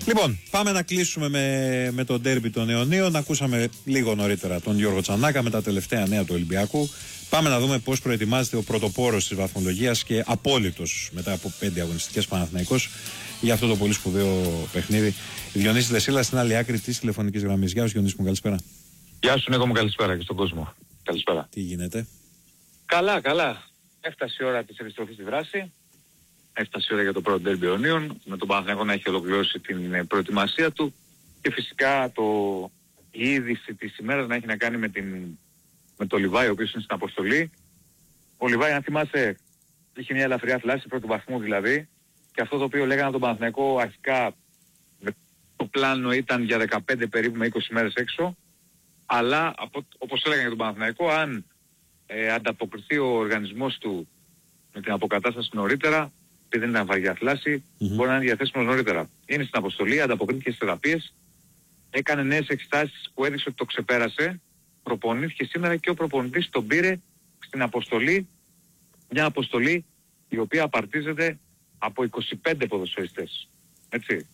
Λοιπόν, πάμε να κλείσουμε με το ντέρμπι των Αιωνίων. Ακούσαμε λίγο νωρίτερα τον Γιώργο Τσανάκα με τα τελευταία νέα του Ολυμπιακού. Πάμε να δούμε πώς προετοιμάζεται ο πρωτοπόρος της βαθμολογίας και απόλυτος μετά από 5 αγωνιστικές Παναθηναϊκός για αυτό το πολύ σπουδαίο παιχνίδι. Διονύσης Δεσίλας στην άλλη άκρη της τηλεφωνικής γραμμής. Γεια σου, Διονύση μου, καλησπέρα. Γεια σου, Νίκο μου, καλησπέρα και στον κόσμο. Καλησπέρα. Τι γίνεται? Καλά, καλά. Έφτασε η ώρα της επιστροφής στη δράση. Έφτασε η ώρα για το πρώτο ντέρμπι Αιωνίων, με τον Παναθηναϊκό να έχει ολοκληρώσει την προετοιμασία του και φυσικά η είδηση της ημέρας να έχει να κάνει με το Λιβάη, ο οποίος είναι στην αποστολή. Ο Λιβάη, αν θυμάσαι, είχε μια ελαφριά θλάση πρώτου βαθμού δηλαδή, και αυτό το οποίο λέγανε τον Παναθηναϊκό αρχικά το πλάνο ήταν για 15 περίπου με 20 μέρες έξω, αλλά όπως έλεγαν για τον Παναθηναϊκό, αν ανταποκριθεί ο οργανισμός του με την αποκατάσταση νωρίτερα, επειδή δεν ήταν βαριά θλάση, μπορεί να είναι διαθέσιμος νωρίτερα. Είναι στην αποστολή, ανταποκρίθηκε στις θεραπείες, έκανε νέες εξετάσεις που έδειξε ότι το ξεπέρασε, προπονήθηκε σήμερα και ο προπονητής τον πήρε στην αποστολή, μια αποστολή η οποία απαρτίζεται από 25 ποδοσφαιριστές. Έτσι.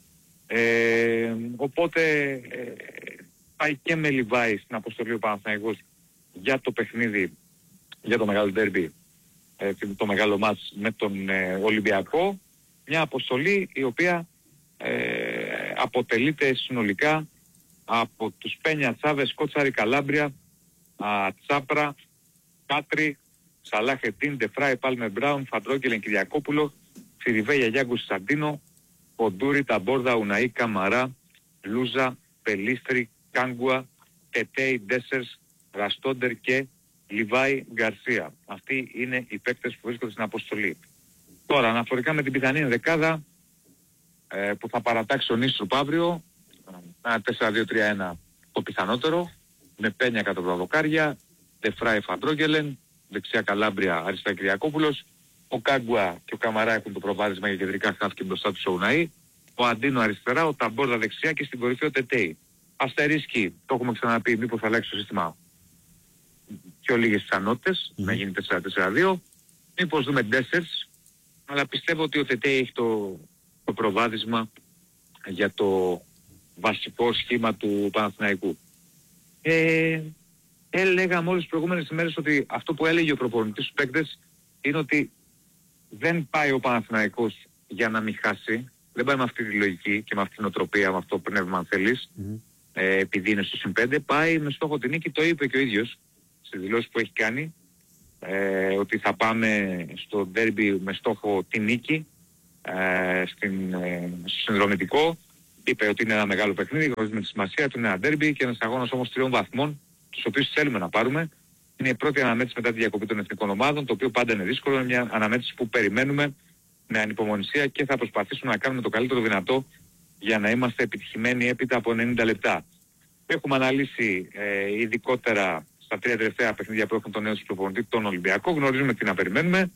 Οπότε πάει και με Λιβάη στην αποστολή ο Παναθηναϊκός για το παιχνίδι, για το μεγάλο ντέρμπι, το μεγάλο μάτς με τον Ολυμπιακό, μια αποστολή η οποία αποτελείται συνολικά από τους Πένια, Τσάβες, Κότσαρη, Καλάμπρια, Τσάπρα, Κάτρι, Σαλάχετίν, Ντεφράι, Πάλμε Μπράουν, Φαντρόγκελεν, Κυριακόπουλο, Φιριβέ, Γιαγιάγκου, Σαντίνο, Ποντούρι, Ταμπόρδα, Ουναή, Καμαρά, Λούζα, Πελίστρη, Κάγκουα, Τετέι, Ντέσσερς, Ραστόντερ και Λιβάη Γκαρσία. Αυτοί είναι οι παίκτες που βρίσκονται στην αποστολή. Τώρα, αναφορικά με την πιθανή δεκάδα που θα παρατάξει ο Νίστρουπ αύριο, ένα 4-2-3-1 το πιθανότερο, με Πένια κατά τα δοκάρια, Ντεφράι, Φαντρόγκελεν, δεξιά Καλάμπρια, αριστερά Κυριακόπουλος, ο Κάγκουα και ο Καμαρά έχουν το προβάδισμα για κεντρικά χάφη μπροστά του Ουναή, ο Αντίνο αριστερά, ο Ταμπόρδα δεξιά και στην κορυφή ο Τετέι. Αστερίσκει, το έχουμε ξαναπεί, μήπως θα αλλάξει το σύστημα πιο λίγες πιθανότητες, να γίνει 4-4-2, μήπως δούμε Ντέσσερς, αλλά πιστεύω ότι ο Τετέι έχει το προβάδισμα για το βασικό σχήμα του Παναθηναϊκού. Έλεγα όλες τις προηγούμενες ημέρες ότι αυτό που έλεγε ο προπονητής στους παίκτες είναι ότι δεν πάει ο Παναθηναϊκός για να μην χάσει, δεν πάει με αυτή τη λογική και με αυτή την οτροπία, με αυτό το πνεύμα αν θέλεις, επειδή είναι στο συν 5, πάει με στόχο την νίκη, το είπε και ο ίδιος στις δηλώσεις που έχει κάνει, ότι θα πάμε στο ντέρμπι με στόχο την νίκη, στο συνδρομητικό. Είπε ότι είναι ένα μεγάλο παιχνίδι, γνωρίζουμε τη σημασία του, είναι ένα ντέρμπι και ένας αγώνας όμως 3 βαθμών, τους οποίους θέλουμε να πάρουμε. Είναι η πρώτη αναμέτρηση μετά τη διακοπή των εθνικών ομάδων, το οποίο πάντα είναι δύσκολο, είναι μια αναμέτρηση που περιμένουμε με ανυπομονησία και θα προσπαθήσουμε να κάνουμε το καλύτερο δυνατό για να είμαστε επιτυχημένοι έπειτα από 90 λεπτά. Έχουμε αναλύσει ειδικότερα στα 3 τελευταία παιχνίδια που έχουν τον νέο προπονητή, τον Ολυμπιακό, γνωρίζουμε τι να περιμένουμε.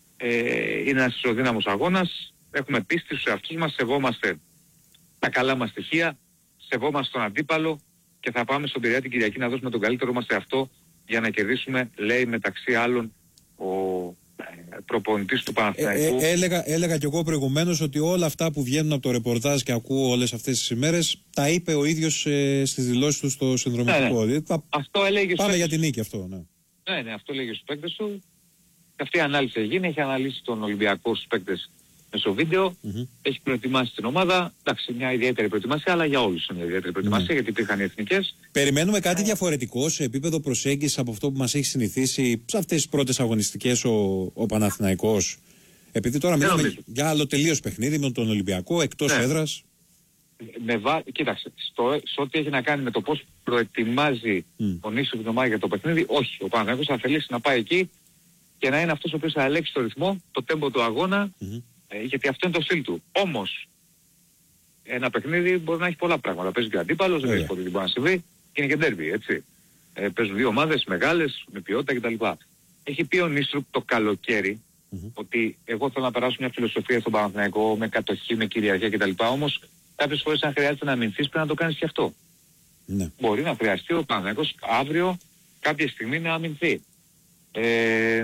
Είναι ένας ισοδύναμος αγώνας, έχουμε πίστη στους εαυτούς μας, σεβόμαστε τα καλά μας στοιχεία, σεβόμαστε τον αντίπαλο και θα πάμε στον Πειραιά την Κυριακή να δώσουμε τον καλύτερο μας σε αυτό για να κερδίσουμε, λέει μεταξύ άλλων ο προπονητής του Παναθηναϊκού. Έλεγα κι εγώ προηγουμένως ότι όλα αυτά που βγαίνουν από το ρεπορτάζ και ακούω όλες αυτές τις ημέρες τα είπε ο ίδιος στις δηλώσεις του στο συνδρομητικό. Ναι. Αυτό έλεγε πάμε για την νίκη αυτό. Ναι, αυτό λέγει στους παίκτες του. Αυτή η ανάλυση έγινε, έχει αναλύσει τον Ολυμπιακό στους παίκτες μέσω βίντεο, έχει προετοιμάσει την ομάδα. Εντάξει, μια ιδιαίτερη προετοιμασία, αλλά για όλους είναι μια ιδιαίτερη προετοιμασία, γιατί υπήρχαν οι εθνικές. Περιμένουμε κάτι διαφορετικό σε επίπεδο προσέγγισης από αυτό που μας έχει συνηθίσει σε αυτές τις πρώτες αγωνιστικές ο Παναθηναϊκός. Επειδή τώρα μιλάμε για άλλο τελείως παιχνίδι με τον Ολυμπιακό, εκτός έδρας. Κοίταξε, σε ό,τι έχει να κάνει με το πώς προετοιμάζει ο Νίστρουπ την ομάδα για το παιχνίδι, όχι. Ο Παναθηναϊκός θα θελήσει να πάει εκεί και να είναι αυτός ο οποίος θα ελέγξει το ρυθμό, το τέμπο του αγώνα, γιατί αυτό είναι το στυλ του. Όμως, ένα παιχνίδι μπορεί να έχει πολλά πράγματα. Παίζει και αντίπαλος, δεν ξέρει πότε τι μπορεί να συμβεί, και είναι και ντέρμπι, έτσι. Παίζουν δύο ομάδες μεγάλες, με ποιότητα κτλ. Έχει πει ο Νίστρουπ το καλοκαίρι ότι εγώ θέλω να περάσω μια φιλοσοφία στον Παναθηναϊκό με κατοχή, με κυριαρχία κτλ. Όμως, κάποιες φορές αν χρειάζεται να αμυνθείς πρέπει να το κάνεις και αυτό. Ναι. Μπορεί να χρειαστεί ο Παναθηναϊκός αύριο κάποια στιγμή να αμυνθεί.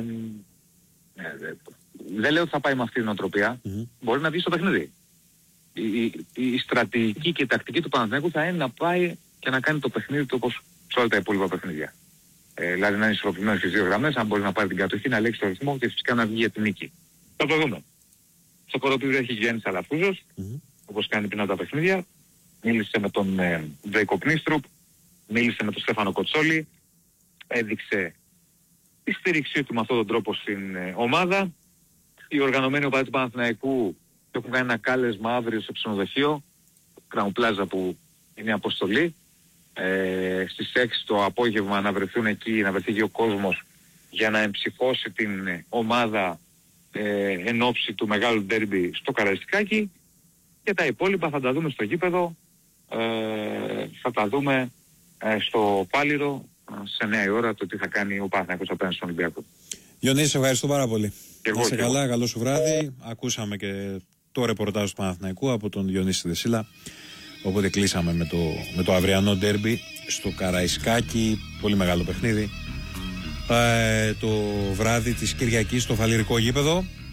Δεν λέω ότι θα πάει με αυτή την οτροπία. Μπορεί να βγει στο παιχνίδι. η στρατηγική και η τακτική του Παναθηναϊκού θα είναι να πάει και να κάνει το παιχνίδι του όπως σε όλα τα υπόλοιπα παιχνίδια. Δηλαδή να είναι ισορροπημένος στις δύο γραμμές, αν μπορεί να πάρει την κατοχή, να λέξει το ρυθμό και φυσικά να βγει για την νίκη. Θα το δούμε. Στο κοροπήδιο έχει Γιάννης Αλαφούζος, όπως κάνει πριν από τα παιχνίδια. Μίλησε με τον Βρέικο Πνίστρουπ, μίλησε με τον Στέφανο Κοτσόλη, έδειξε τη στήριξή του με αυτόν τον τρόπο στην ομάδα. Οι οργανωμένοι οπαδοί του Παναθηναϊκού έχουν κάνει ένα κάλεσμα αύριο στο ξενοδοχείο, Crown Plaza που είναι η αποστολή. Στις 6 το απόγευμα να βρεθούν εκεί, να βρεθεί και ο κόσμος για να εμψηφώσει την ομάδα εν ώψη του μεγάλου ντέρμπι στο Καραϊσκάκι, και τα υπόλοιπα θα τα δούμε στο γήπεδο, θα τα δούμε στο Πάλιρο σε 9 η ώρα το τι θα κάνει ο Παναθηναϊκός απέναντι στον Ολυμπιακό. Διονύση, σε ευχαριστώ πάρα πολύ. Να είσαι καλά, καλό σου βράδυ. Ακούσαμε και το ρεπορτάζ του Παναθηναϊκού από τον Διονύση Δεσίλα. Οπότε κλείσαμε με το αυριανό ντέρμπι στο Καραϊσκάκι. Πολύ μεγάλο παιχνίδι. Το βράδυ της Κυριακής στο Φαλιρικό γήπεδο.